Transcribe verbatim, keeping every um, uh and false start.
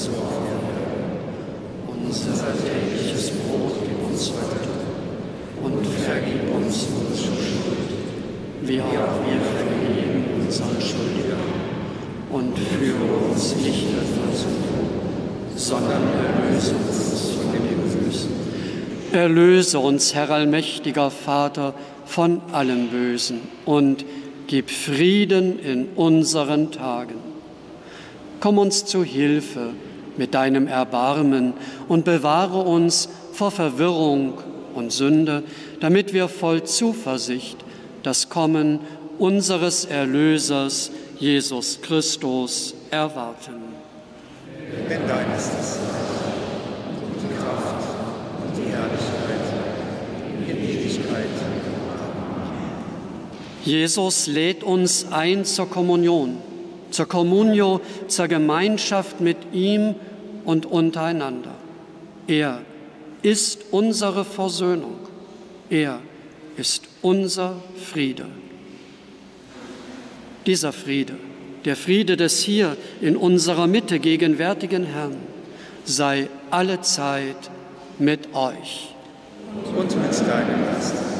so auf Erden. Unser tägliches Brot gib uns heute und vergib uns unsere Schuld, wie auch wir vergeben unseren Schuldigern. Und führe uns nicht in Versuchung, sondern erlöse uns von dem Bösen. Erlöse uns, Herr allmächtiger Vater, von allem Bösen und gib Frieden in unseren Tagen. Komm uns zu Hilfe mit deinem Erbarmen und bewahre uns vor Verwirrung und Sünde, damit wir voll Zuversicht das Kommen unseres Erlösers Jesus Christus erwarten. Denn dein ist das Reich und die Kraft und die Herrlichkeit in Ewigkeit. Jesus lädt uns ein zur Kommunion, zur Communio, zur Gemeinschaft mit ihm und untereinander. Er ist unsere Versöhnung. Er ist unser Friede. Dieser Friede, der Friede des hier in unserer Mitte gegenwärtigen Herrn, sei allezeit mit euch. Und mit deinem Geist.